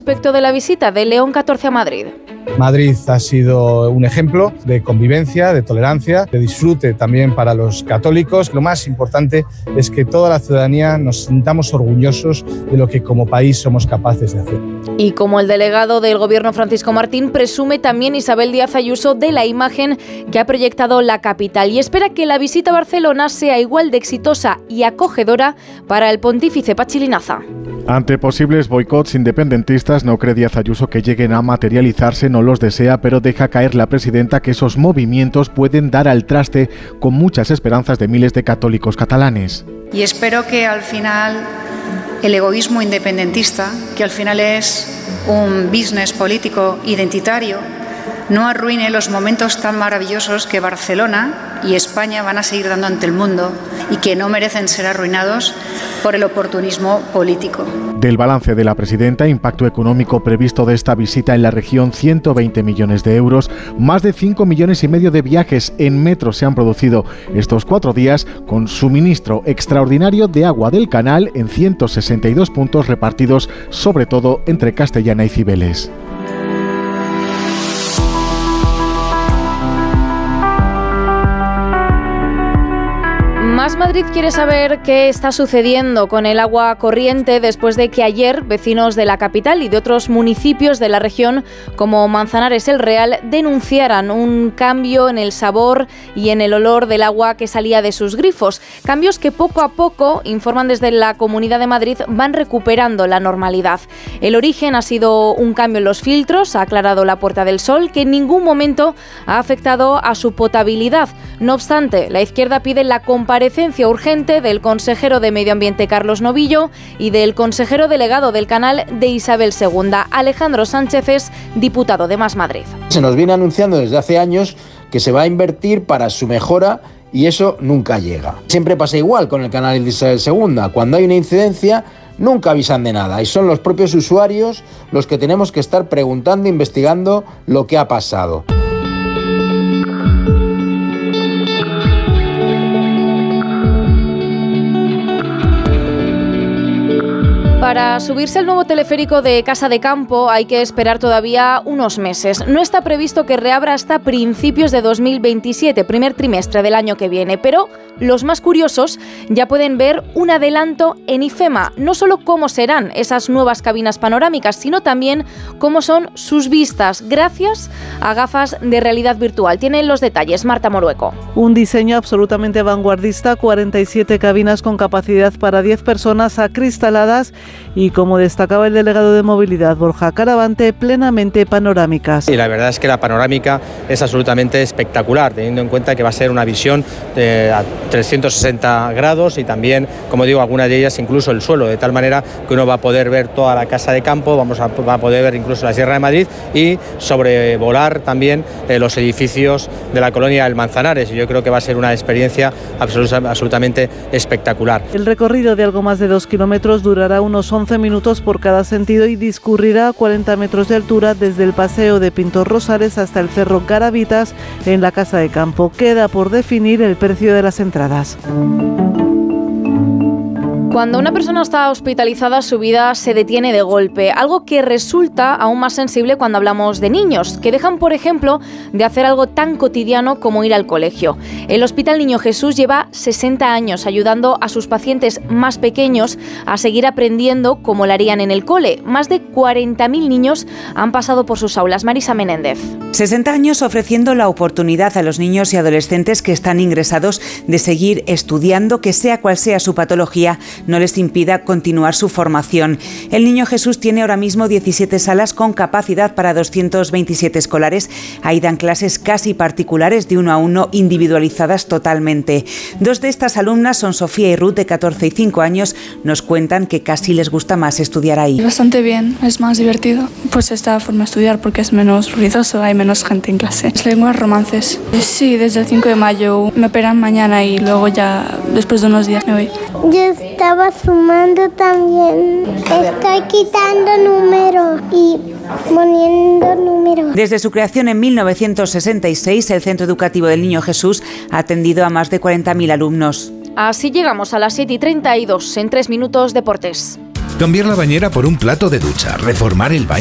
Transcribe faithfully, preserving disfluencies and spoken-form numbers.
Respecto de la visita de León catorce a Madrid. Madrid ha sido un ejemplo de convivencia, de tolerancia, de disfrute también para los católicos. Lo más importante es que toda la ciudadanía nos sintamos orgullosos de lo que como país somos capaces de hacer. Y como el delegado del Gobierno Francisco Martín, presume también Isabel Díaz Ayuso de la imagen que ha proyectado la capital y espera que la visita a Barcelona sea igual de exitosa y acogedora para el pontífice Pachi Linaza. Ante posibles boicots independentistas, no cree Díaz Ayuso que lleguen a materializarse, no los desea, pero deja caer la presidenta que esos movimientos pueden dar al traste con muchas esperanzas de miles de católicos catalanes. Y espero que al final el egoísmo independentista, que al final es un business político identitario, no arruine los momentos tan maravillosos que Barcelona y España van a seguir dando ante el mundo y que no merecen ser arruinados por el oportunismo político. Del balance de la presidenta, impacto económico previsto de esta visita en la región, ciento veinte millones de euros, más de cinco millones y medio de viajes en metro se han producido estos cuatro días, con suministro extraordinario de agua del canal en ciento sesenta y dos puntos repartidos sobre todo entre Castellana y Cibeles. Más Madrid quiere saber qué está sucediendo con el agua corriente después de que ayer vecinos de la capital y de otros municipios de la región como Manzanares el Real denunciaran un cambio en el sabor y en el olor del agua que salía de sus grifos. Cambios que poco a poco, informan desde la Comunidad de Madrid, van recuperando la normalidad. El origen ha sido un cambio en los filtros, ha aclarado la Puerta del Sol, que en ningún momento ha afectado a su potabilidad. No obstante, la izquierda pide la comparecencia urgente del consejero de Medio Ambiente Carlos Novillo y del consejero delegado del canal de Isabel segunda. Alejandro Sánchez es diputado de Más Madrid. Se nos viene anunciando desde hace años que se va a invertir para su mejora y eso nunca llega. Siempre pasa igual con el canal de Isabel segunda. Cuando hay una incidencia, nunca avisan de nada y son los propios usuarios los que tenemos que estar preguntando e investigando lo que ha pasado. Para subirse al nuevo teleférico de Casa de Campo hay que esperar todavía unos meses. No está previsto que reabra hasta principios de dos mil veintisiete, primer trimestre del año que viene, pero los más curiosos ya pueden ver un adelanto en IFEMA, no solo cómo serán esas nuevas cabinas panorámicas, sino también cómo son sus vistas, gracias a gafas de realidad virtual. Tienen los detalles Marta Morueco. Un diseño absolutamente vanguardista, cuarenta y siete cabinas con capacidad para diez personas acristaladas y, como destacaba el delegado de movilidad Borja Caravante, plenamente panorámicas. Y la verdad es que la panorámica es absolutamente espectacular, teniendo en cuenta que va a ser una visión de a trescientos sesenta grados y también, como digo, algunas de ellas incluso el suelo, de tal manera que uno va a poder ver toda la Casa de Campo, vamos a, va a poder ver incluso la Sierra de Madrid y sobrevolar también eh, los edificios de la colonia del Manzanares. Y yo creo que va a ser una experiencia absoluta, absolutamente espectacular. El recorrido de algo más de dos kilómetros durará unos once minutos por cada sentido y discurrirá a cuarenta metros de altura desde el Paseo de Pintor Rosales hasta el Cerro Garavitas en la Casa de Campo. Queda por definir el precio de las entradas. Cuando una persona está hospitalizada, su vida se detiene de golpe, algo que resulta aún más sensible cuando hablamos de niños, que dejan, por ejemplo, de hacer algo tan cotidiano como ir al colegio. El Hospital Niño Jesús lleva sesenta años ayudando a sus pacientes más pequeños a seguir aprendiendo como lo harían en el cole. Más de cuarenta mil niños han pasado por sus aulas. Marisa Menéndez. sesenta años ofreciendo la oportunidad a los niños y adolescentes que están ingresados de seguir estudiando, que sea cual sea su patología, no les impida continuar su formación. El Niño Jesús tiene ahora mismo diecisiete salas con capacidad para doscientos veintisiete escolares. Ahí dan clases casi particulares de uno a uno, individualizadas totalmente. Dos de estas alumnas son Sofía y Ruth, de catorce y cinco años. Nos cuentan que casi les gusta más estudiar ahí. Bastante bien, es más divertido. Pues esta forma de estudiar porque es menos ruidoso, hay menos gente en clase. Lenguas, romances. Sí, desde el cinco de mayo. Me operan mañana y luego ya después de unos días me voy. Yo estaba sumando también. Estoy quitando números y poniendo números. Desde su creación en mil novecientos sesenta y seis, el Centro Educativo del Niño Jesús ha atendido a más de cuarenta mil alumnos. Así llegamos a las siete y treinta y dos, en tres minutos, deportes. Cambiar la bañera por un plato de ducha, reformar el baño